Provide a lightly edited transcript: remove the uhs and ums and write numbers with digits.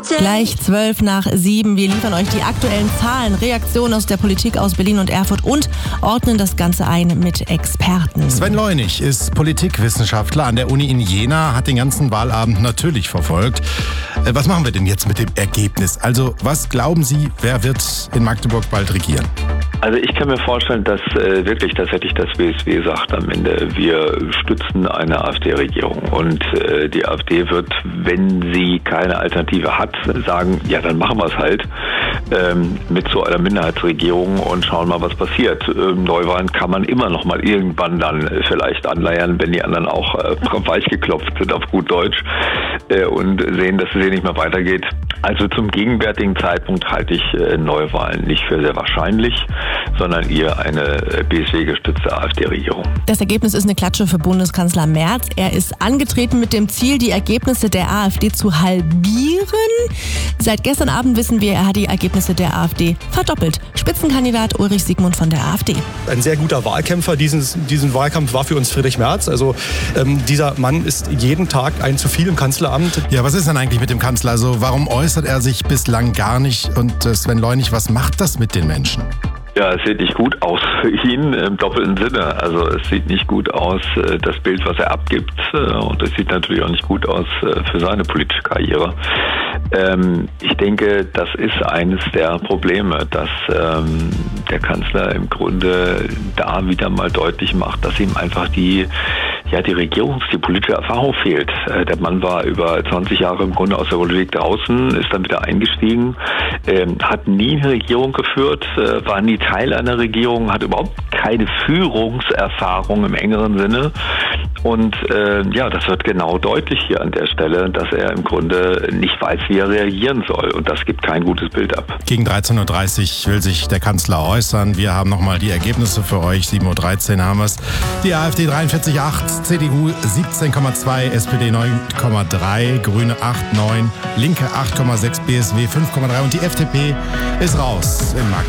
Gleich 6:12. Wir liefern euch die aktuellen Zahlen, Reaktionen aus der Politik aus Berlin und Erfurt und ordnen das Ganze ein mit Experten. Sven Leunig ist Politikwissenschaftler an der Uni in Jena, hat den ganzen Wahlabend natürlich verfolgt. Was machen wir denn jetzt mit dem Ergebnis? Also, was glauben Sie, wer wird in Magdeburg bald regieren? Also ich kann mir vorstellen, dass wirklich tatsächlich das BSW sagt am Ende, wir stützen eine AfD-Regierung. Und die AfD wird, wenn sie keine Alternative hat, sagen, ja, dann machen wir es halt mit so einer Minderheitsregierung und schauen mal, was passiert. Neuwahlen kann man immer noch mal irgendwann dann vielleicht anleiern, wenn die anderen auch weichgeklopft sind auf gut Deutsch und sehen, dass es hier nicht mehr weitergeht. Also zum gegenwärtigen Zeitpunkt halte ich Neuwahlen nicht für sehr wahrscheinlich, sondern eher eine BSW-gestützte AfD-Regierung. Das Ergebnis ist eine Klatsche für Bundeskanzler Merz. Er ist angetreten mit dem Ziel, die Ergebnisse der AfD zu halbieren. Seit gestern Abend wissen wir, er hat die Ergebnisse der AfD verdoppelt. Spitzenkandidat Ulrich Siegmund von der AfD. Ein sehr guter Wahlkämpfer. Diesen Wahlkampf war für uns Friedrich Merz. Also dieser Mann ist jeden Tag ein zu viel im Kanzleramt. Ja, was ist denn eigentlich mit dem Kanzler? Also warum äußert er sich bislang gar nicht? Und Sven Leunig, was macht das mit den Menschen? Ja, es sieht nicht gut aus für ihn im doppelten Sinne. Also es sieht nicht gut aus, das Bild, was er abgibt. Und es sieht natürlich auch nicht gut aus für seine politische Karriere. Ich denke, das ist eines der Probleme, dass der Kanzler im Grunde da wieder mal deutlich macht, dass ihm einfach die politische Erfahrung fehlt. Der Mann war über 20 Jahre im Grunde aus der Politik draußen, ist dann wieder eingestiegen, hat nie eine Regierung geführt, war nie Teil einer Regierung, hat überhaupt keine Führungserfahrung im engeren Sinne. Und das wird genau deutlich hier an der Stelle, dass er im Grunde nicht weiß, wie er reagieren soll. Und das gibt kein gutes Bild ab. Gegen 13:30 Uhr will sich der Kanzler äußern. Wir haben nochmal die Ergebnisse für euch. 7:13 Uhr haben wir es. Die AfD 43,8, CDU 17,2, SPD 9,3, Grüne 8,9, Linke 8,6, BSW 5,3 und die FDP ist raus im Markt.